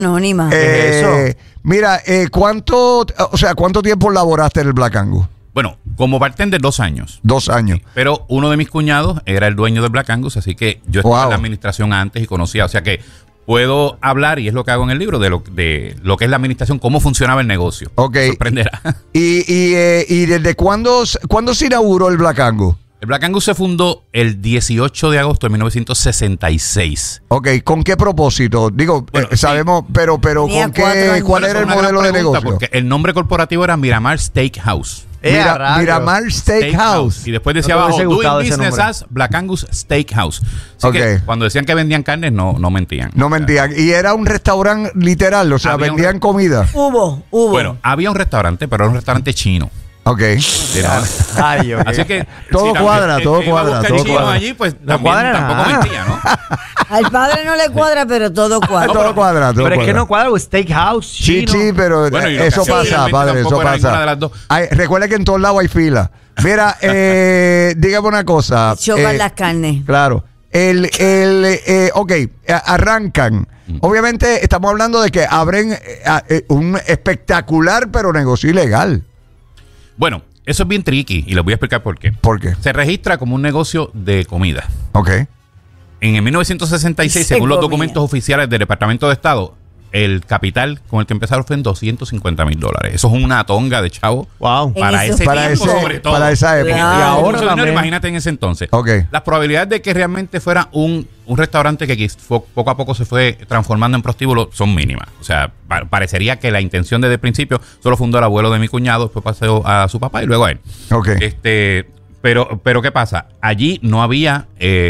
Anónima. Eso. Mira, ¿cuánto tiempo laboraste en el Black Angus? Bueno, como bartender 2 años. 2 años. Pero uno de mis cuñados era el dueño del Black Angus, así que yo estaba en la administración antes y conocía, o sea que puedo hablar, y es lo que hago en el libro, de lo que es la administración, cómo funcionaba el negocio. Ok. Sorprenderá. ¿Y desde cuándo se inauguró el Black Angus? El Black Angus se fundó el 18 de agosto de 1966. Ok, ¿con qué propósito? Digo, Bueno, sabemos, pero ¿con qué? ¿Cuál era el modelo de negocio? Porque el nombre corporativo era Miramar Steakhouse. Miramar Steakhouse. Y después decía No te abajo, hubiese gustado Doing ese Business nombre. as Black Angus Steakhouse. Así que cuando decían que vendían carnes, no mentían. No mentían. Y era un restaurante literal, o sea, Había vendían comida. Hubo. Bueno, había un restaurante, pero era un restaurante chino. Ok. Ay, ok. Así que Todo cuadra, todo iba a cuadra, buscar todo chino cuadra. allí, pues No también cuadra tampoco nada. mentía, ¿no? Al padre no le cuadra, pero todo cuadra. Todo cuadra, todo Pero es que cuadra. no cuadra with Steakhouse, Sí, chino. sí, pero Bueno, y lo eso que hacía pasa, realmente padre, tampoco eso era ninguna pasa. de las dos. Recuerda que en todos lados hay fila. Mira, dígame una cosa. Chocan las carnes. Claro. Arrancan. Obviamente estamos hablando de que abren un espectacular pero negocio ilegal. Bueno, eso es bien tricky y les voy a explicar por qué. ¿Por qué? Se registra como un negocio de comida. Ok. En el 1966, De según los comida. documentos oficiales del Departamento de Estado, el capital con el que empezaron fue en $250,000. Eso es una tonga de chavo. Wow. Para En ese Para tiempo, ese- sobre todo. para esa época. Claro. Y ahora Mucho dinero, también. imagínate en ese entonces. Ok. Las probabilidades de que realmente fuera un restaurante que poco a poco se fue transformando en prostíbulo son mínimas. O sea, parecería que la intención desde el principio solo fundó el abuelo de mi cuñado, después pasó a su papá y luego a él. Ok. Pero ¿qué pasa? Allí no había...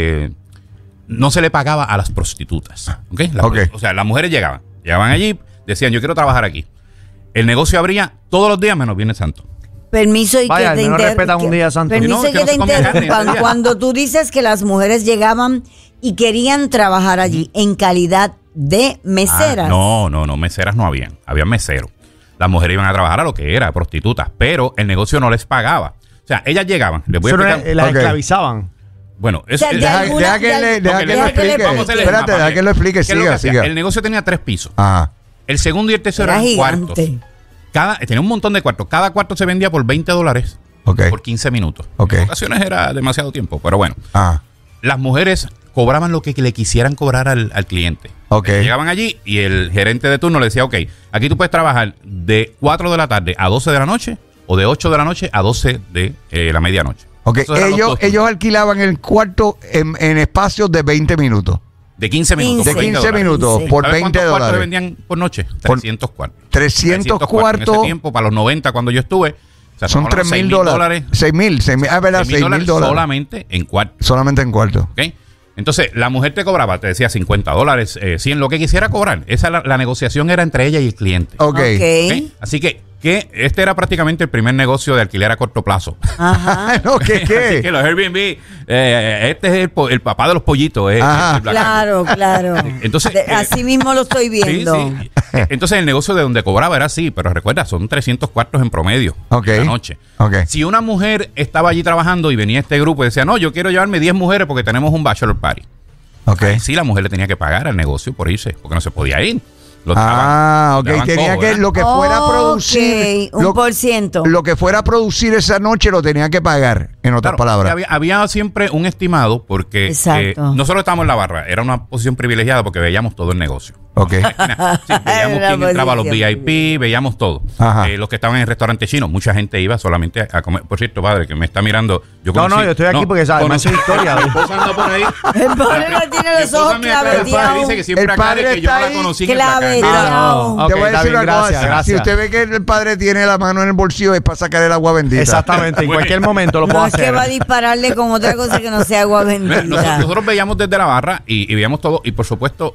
no se le pagaba a las prostitutas. ¿Ok? O sea, las mujeres llegaban allí, decían, yo quiero trabajar aquí. El negocio abría todos los días menos Viernes Santo. Permiso y Vaya, que te no respetan un día santo. Permiso No, y que que no te se come carne ese interrumpan. día. Cuando tú dices que las mujeres llegaban y querían trabajar allí en calidad de meseras. No, meseras no habían. Había meseros. Las mujeres iban a trabajar a lo que era, prostitutas, pero el negocio no les pagaba. O sea, ellas llegaban. Les voy a Eso no explicar. era- las Ok. esclevizaban. Bueno, eso O sea, de Deja alguna- que de- lo porque explique. vamos a hacer el Espérate, mapa. deja que lo explique. ¿Qué es lo que Siga, hacía? siga. El negocio tenía 3 pisos. Ajá. El segundo y el tercero Era eran gigante. cuartos. Tenía un montón de cuartos. Cada cuarto se vendía por $20 Ok. por 15 minutos. Ok. En ocasiones era demasiado tiempo, pero bueno. Ajá. Las mujeres cobraban lo que le quisieran cobrar al cliente. Ok. Llegaban allí y el gerente de turno le decía, ok, aquí tú puedes trabajar de 4 de la tarde a 12 de la noche o de 8 de la noche a 12 de la medianoche. Ok. Esos eran los dos Ellos turnos. alquilaban el cuarto en espacios de 20 minutos. De 15 minutos. De por 15 $20. minutos Sí. por ¿Sabes $20. cuántos cuartos se vendían por noche? 300 cuartos. 300 En cuartos. ese tiempo, para los 90, cuando yo estuve, o sea, Son estamos hablando de $3,000. 6,000. Ah, verdad, $6,000. solamente en cuartos. Solamente en cuarto. ¿Ok? Entonces, la mujer te cobraba, te decía $50, 100, lo que quisiera cobrar. Esa la negociación era entre ella y el cliente. Ok. ¿Ok? Así que este era prácticamente el primer negocio de alquiler a corto plazo. Ajá. No, ¿qué? Así que los Airbnb, este es el papá de los pollitos. Ajá. el Black Angus. Claro. Entonces, Así mismo lo estoy Sí, viendo. sí. Entonces el negocio de donde cobraba era así, pero recuerda, son 300 cuartos en promedio Ok. la noche. Ok. Si una mujer estaba allí trabajando y venía este grupo y decía, no, yo quiero llevarme 10 mujeres porque tenemos un bachelor party. Ok. Sí, la mujer le tenía que pagar al negocio por irse, porque no se podía ir. Lo Ok. daban Tenía cojo, que ¿verdad? lo que fuera a producir. Ok, un por ciento. Lo que fuera a producir esa noche lo tenía que pagar, en otras Claro, palabras. había siempre un estimado porque Exacto. nosotros estábamos en la barra, era una posición privilegiada porque veíamos todo el negocio. Ok. Sí, veíamos Era quién entraba a los posición VIP, veíamos todo. Ajá. Los que estaban en el restaurante chino, mucha gente iba solamente a comer. Por cierto, padre, que me está mirando. Yo No, yo estoy aquí porque sabe, me hace historia. Mi esposa anda por ahí. El padre no tiene Mi los esposa ojos me dice claveteados. que siempre El aclare padre que yo no está la ahí conocí en el Black Angus. claveteado. Ok, Te voy a está decir bien, una cosa. gracias. Si usted ve que el padre tiene la mano en el bolsillo es para sacar el agua bendita. Exactamente, en Bueno. cualquier momento lo puedo No es que hacer. va a dispararle con otra cosa que no sea agua bendita. Nosotros veíamos desde la barra y veíamos todo. Y por supuesto,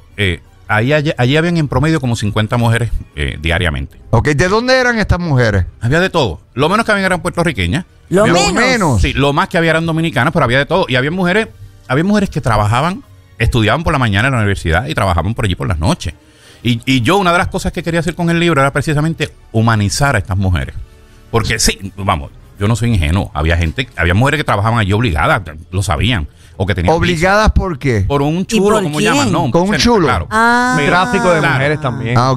allí habían en promedio como 50 mujeres diariamente. Ok, ¿de dónde eran estas mujeres? Había de todo. Lo menos que habían eran puertorriqueñas. Lo Había- menos. Sí, lo más que había eran dominicanas, pero había de todo. Y había mujeres que trabajaban, estudiaban por la mañana en la universidad y trabajaban por allí por las noches. Y yo, una de las cosas que quería hacer con el libro era precisamente humanizar a estas mujeres. Porque sí, vamos, yo no soy ingenuo. Había mujeres que trabajaban allí obligadas, lo sabían. o que tenían ¿Obligadas por qué? por un chulo, por como quién? llaman, ¿no? Con un chulo. Claro. Ah. Tráfico de Claro. mujeres también. Ah,